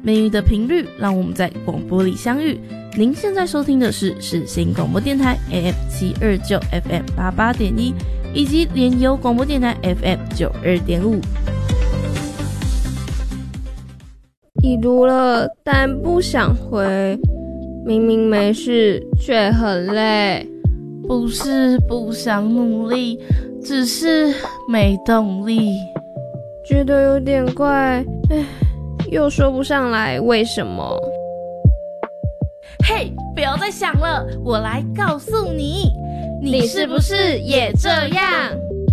美语的频率让我们在广播里相遇。您现在收听的是世新广播电台 AM729 FM88.1 以及联友广播电台 FM92.5。 已读了但不想回，明明没事却很累。 不是不想努力，只是没动力。 觉得有点怪，又说不上来为什么。 嘿，不要再想了，我来告诉你，你是不是也这样？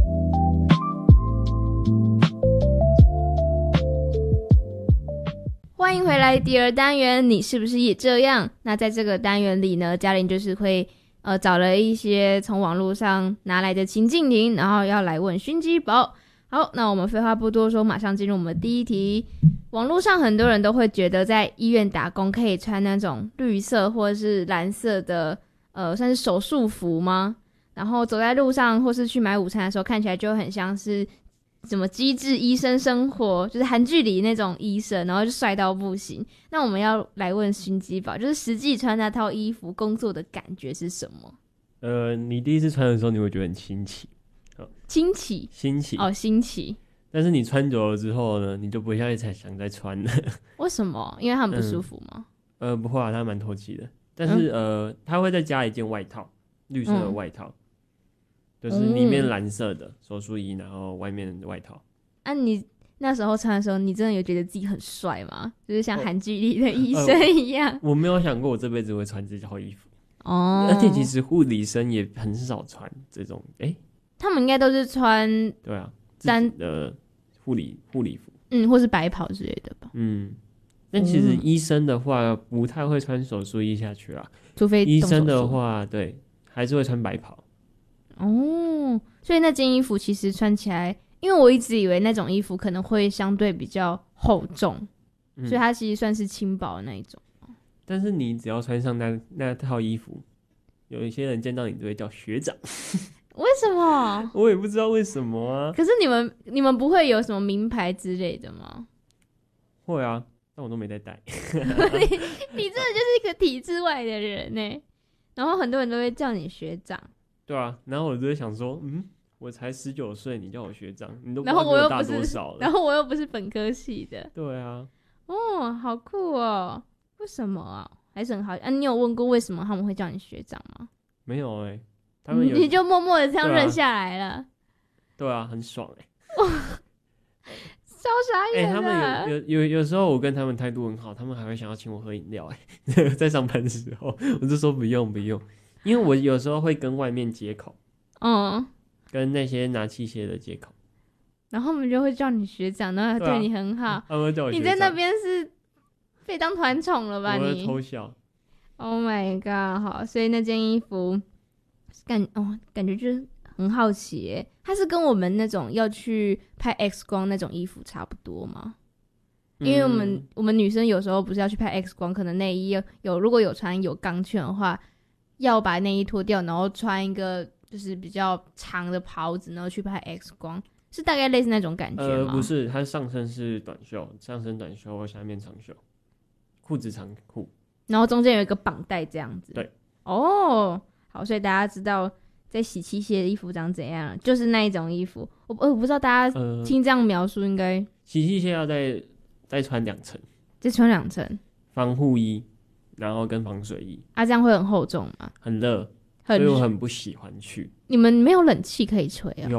欢迎回来第二单元，你是不是也这样？那在这个单元里呢，嘉玲就是会找了一些从网络上拿来的情境题，然后要来问熏鸡堡。好，那我们废话不多说，马上进入我们第一题。网络上很多人都会觉得在医院打工可以穿那种绿色或是蓝色的算是手术服吗？然后走在路上或是去买午餐的时候，看起来就很像是什么机智医生生活，就是韩剧里那种医生，然后就帅到不行。那我们要来问熏鸡堡，就是实际穿那套衣服工作的感觉是什么？ 你第一次穿的时候，你会觉得很新奇。 新奇哦，新奇。 但是你穿久了之后呢，你就不会再想再穿了。 为什么？因为它很不舒服吗？ 不会啊，它蛮透气的。但是它会再加一件外套，绿色的外套，就是里面蓝色的手术衣，然后外面的外套。 你那时候穿的时候，你真的有觉得自己很帅吗？就是像韩剧里的医生一样。 我没有想过我这辈子会穿这套衣服。而且其实护理生也很少穿这种， 他们应该都是穿对啊， 单的护理服， 或是白袍之类的吧。 但其实医生的话不太会穿手术衣下去啦， 除非医生的话，对，还是会穿白袍。 所以那件衣服其实穿起来，因为我一直以为那种衣服可能会相对比较厚重，所以它其实算是轻薄的那一种。 但是你只要穿上那套衣服，有一些人见到你都会叫学长。 为什么？ 我也不知道为什么啊。 可是你们不会有什么名牌之类的吗？ 会啊，但我都没在带。 你真的就是一个体制外的人呢。然后很多人都会叫你学长。对啊，然后我就会想说，我才19岁，你叫我学长，你都不知道比我大多少了。 然后我又不是本科系的。 对啊。 好酷哦！为什么啊？还是很好你有问过为什么他们会叫你学长吗？ 没有他们你就默默的这样认下来了。 对啊，很爽超傻眼的。 他们有时候我跟他们态度很好，他们还会想要请我喝饮料在上班的时候，我就说不用，因为我有时候会跟外面接口，跟那些拿器械的接口， 然后他们就会叫你学长，然后对你很好。 他们叫我学长。 你在那边是被当团宠了吧？ 我偷笑。 Oh my god！ 好，所以那件衣服感觉就是很好奇耶，它是跟我们那种要去拍 X 光那种衣服差不多吗？因为我们女生有时候不是要去拍 X 光，可能内衣如果有穿有钢圈的话，要把内衣脱掉，然后穿一个就是比较长的袍子，然后去拍 X 光，是大概类似那种感觉吗？ 不是，它上身是短袖，上身短袖，下面长袖，裤子长裤，然后中间有一个绑带这样子。 对。 好，所以大家知道在洗器械的衣服长怎样，就是那一种衣服。我不知道大家听这样描述应该洗器械要再穿2层， 再穿2层防护衣，然后跟防水衣。 这样会很厚重吗？ 很热，所以我很不喜欢去。 你们没有冷气可以吹啊？